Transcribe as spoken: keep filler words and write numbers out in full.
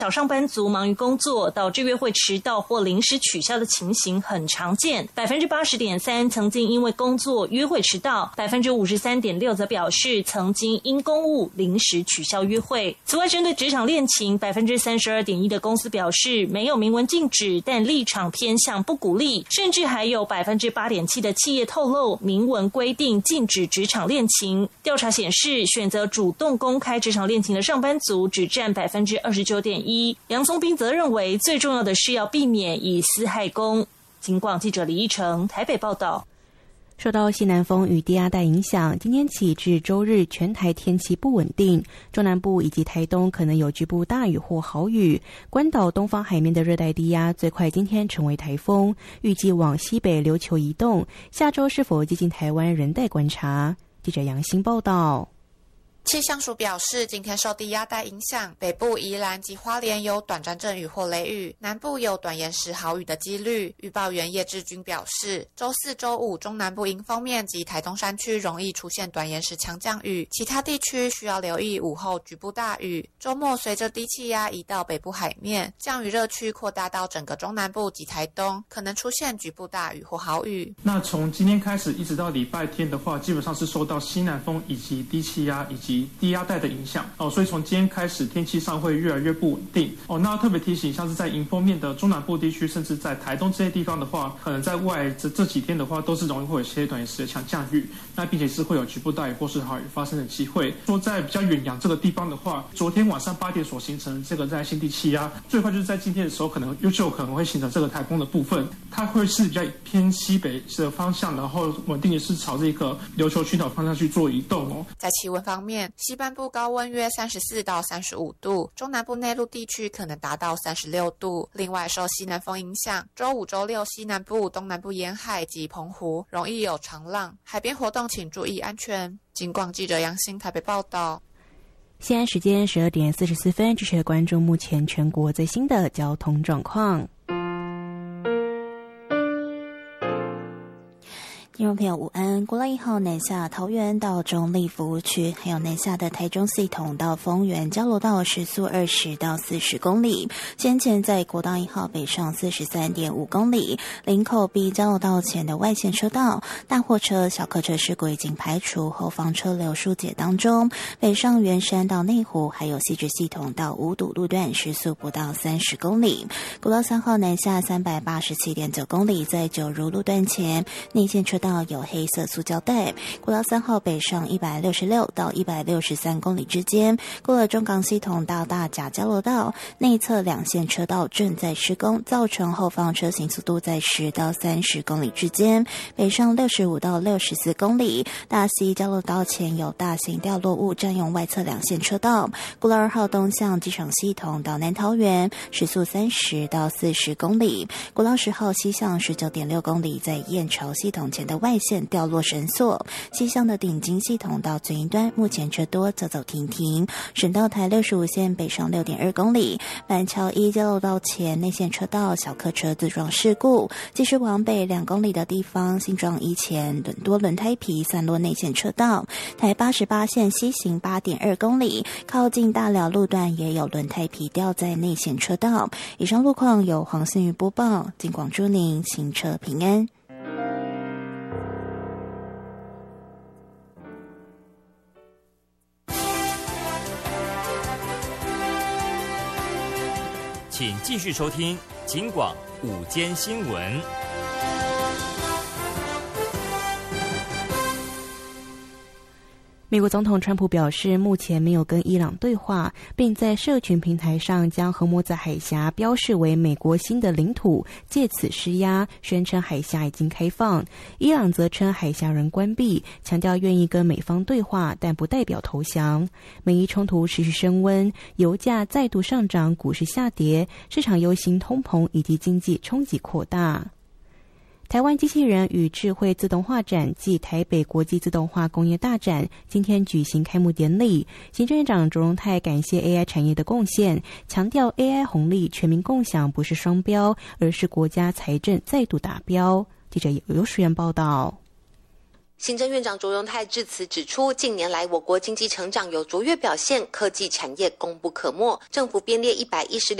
小上班族忙于工作，导致约会迟到或临时取消的情形很常见。百分之八十点三曾经因为工作约会迟到，百分之五十三点六则表示曾经因公务临时取消约会。此外，针对职场恋情，百分之三十二点一的公司表示没有明文禁止，但立场偏向不鼓励，甚至还有百分之八点七的企业透露明文规定禁止职场恋情。调查显示，选择主动公开职场恋情的上班族只占百分之二十九点一。杨松斌则认为，最重要的是要避免以私害公。警广记者李一成台北报道。 受到西南风与低压带影响，今天起至周日全台天气不稳定，中南部以及台东可能有局部大雨或豪雨。关岛东方海面的热带低压最快今天成为台风，预计往西北琉球移动，下周是否接近台湾仍待观察。记者杨欣报道。 气象署表示，今天受低压带影响，北部宜兰及花莲有短暂阵雨或雷雨，南部有短延时豪雨的几率。预报员叶志军表示，周四周五中南部迎风面及台东山区容易出现短延时强降雨，其他地区需要留意午后局部大雨。周末随着低气压移到北部海面，降雨热区扩大到整个中南部及台东，可能出现局部大雨或豪雨。 那从今天开始一直到礼拜天的话，基本上是受到西南风以及低气压以及低压带的影响哦，所以从今天开始天气上会越来越不稳定哦。那特别提醒，像是在迎风面的中南部地区，甚至在台东这些地方的话，可能在未来这这几天的话，都是容易会有一些短延时的强降雨，那并且是会有局部大雨或是豪雨发生的机会。说在比较远洋这个地方的话，昨天晚上八点所形成这个热带性低气压，最快就是在今天的时候，可能又就可能会形成这个台风的部分，它会是比较偏西北的方向，然后稳定的是朝这个琉球群岛方向去做移动哦。 在气温方面，西半部高温约三十四到三十五度，中南部内陆地区可能达到三十六度。另外，受西南风影响，周五、周六西南部、东南部沿海及澎湖容易有长浪，海边活动请注意安全。警广记者杨欣台北报道。 现在时间十二点四十四分，继续关注目前全国最新的交通状况。 听众朋友午安，国道一号南下桃园到中立服务区，还有南下的台中系统到丰原交流道时速二十到四十公里。先前在国道一号北上四十三点五公里，林口 B 交流道前的外线车道，大货车、小客车事故已经排除，后方车流疏解当中。北上圆山到内湖，还有汐止系统到五堵路段时速不到三十公里。国道三号南下三百八十七点九公里，在九如路段前内线车道有黑色塑胶带。国道三号北上一百六十六到一百六十三公里之间，过了中港系统到大甲交流道内侧两线车道正在施工，造成后方车行速度在十到三十公里之间。北上六十五到六十四公里，大溪交流道前有大型掉落物占用外侧两线车道。国道二号东向机场系统到南桃园时速三十到四十公里。国道十号西向十九点六公里，在燕巢系统前的外线掉落绳索，西向的顶金系统到最云端目前车多，走走停停。省道台六十五线北上六点二公里，板桥一交流道前内线车道小客车自撞事故，继续往北两公里的地方，新庄一前轮多轮胎皮散落内线车道。台八十八线西行八点二公里，靠近大寮路段也有轮胎皮掉在内线车道。以上路况由黄信宇播报，警广祝您行车平安。 请继续收听警广午间新闻。 美国总统川普表示，目前没有跟伊朗对话，并在社群平台上将荷姆兹海峡标示为美国新的领土，借此施压，宣称海峡已经开放。伊朗则称海峡仍关闭，强调愿意跟美方对话，但不代表投降。美伊冲突持续升温，油价再度上涨，股市下跌，市场忧心通膨以及经济冲击扩大。台湾机器人与智慧自动化展暨台北国际自动化工业大展今天举行开幕典礼，行政院长卓荣泰感谢 A I 产业的贡献，强调 A I 红利全民共享不是双标，而是国家财政再度达标。记者尤淑媛报道。 行政院长卓荣泰致辞指出，近年来我国经济成长有卓越表现，科技产业功不可没，政府编列一百一十六